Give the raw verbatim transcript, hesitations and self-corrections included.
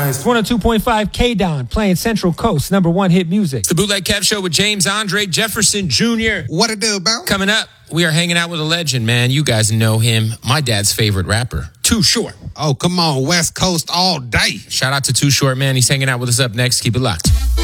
It's one oh two point five K-Don playing Central Coast number one hit music. It's the Bootleg Kev Show with James Andre Jefferson Junior What it do, about? Coming up, we are hanging out with a legend, man. You guys know him. My dad's favorite rapper, Too Short. Oh, come on, West Coast all day. Shout out to Too Short, man. He's hanging out with us up next. Keep it locked.